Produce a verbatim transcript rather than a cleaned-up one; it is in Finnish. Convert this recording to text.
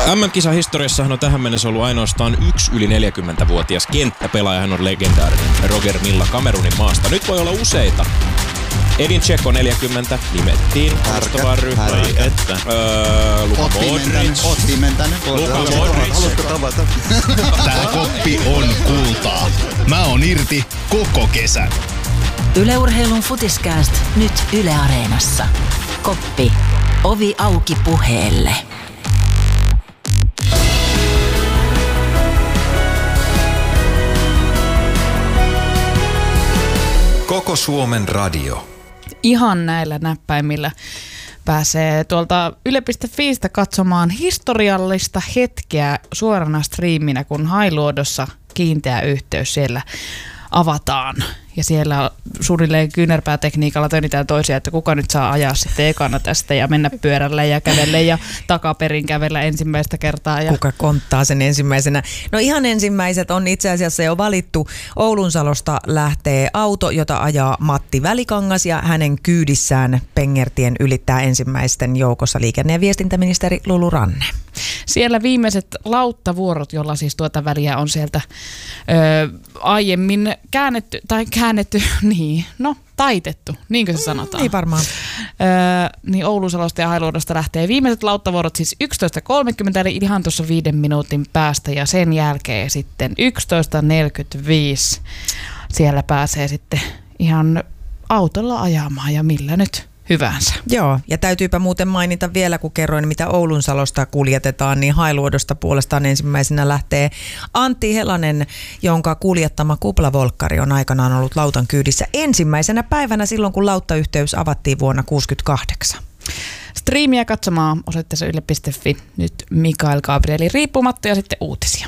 M M-kisahistoriassahan on tähän mennessä ollut ainoastaan yksi yli neljäkymmentävuotias kenttäpelaaja. Hän on legendaarinen Roger Milla Kamerunin maasta. Nyt voi olla useita. Edin Dzeko neljäkymmentä nimettiin vastaavaan ryhmään. Että öö, Luka Modric. Oot pimentänyt. Luka Modric. Haluatko tavata? Tää koppi on kultaa. Mä oon irti koko kesän. Yle Urheilun Futiskääst nyt Yle Areenassa. Koppi. Ovi auki puheelle. Koko Suomen radio. Ihan näillä näppäimillä pääsee tuolta yle piste fiistä katsomaan historiallista hetkeä suorana striiminä, kun Hailuodossa kiinteä yhteys siellä avataan. Ja siellä suunnilleen kyynärpäätekniikalla tönitään toisia, että kuka nyt saa ajaa sitten ekana tästä ja mennä pyörällä ja kävellä ja takaperin kävellä ensimmäistä kertaa. Ja kuka konttaa sen ensimmäisenä? No ihan ensimmäiset on itse asiassa jo valittu. Oulunsalosta lähtee auto, jota ajaa Matti Välikangas ja hänen kyydissään Pengertien ylittää ensimmäisten joukossa liikenne- ja viestintäministeri Lulu Ranne. Siellä viimeiset lauttavuorot, jolla siis tuota väliä on sieltä ö, aiemmin käännetty, tai käännetty, niin, no taitettu, niinkö se sanotaan? Ei varmaan. Öö, niin Oulunsalosta ja Hailuodosta lähtee viimeiset lauttavuorot siis yksitoista kolmekymmentä, eli ihan tuossa viiden minuutin päästä, ja sen jälkeen sitten yksitoista neljäkymmentäviisi siellä pääsee sitten ihan autolla ajamaan, ja millä nyt hyvänsä. Joo, ja täytyypä muuten mainita vielä, kun kerroin, mitä Oulunsalosta kuljetetaan, niin Hailuodosta puolestaan ensimmäisenä lähtee Antti Helanen, jonka kuljettama kuplavolkkari on aikanaan ollut lautan kyydissä ensimmäisenä päivänä silloin, kun lauttayhteys avattiin vuonna tuhatyhdeksänsataakuusikymmentäkahdeksan. Striimiä katsomaan osoitteessa yle piste fi. Nyt Mikael Gabrielin riippumatta ja sitten uutisia.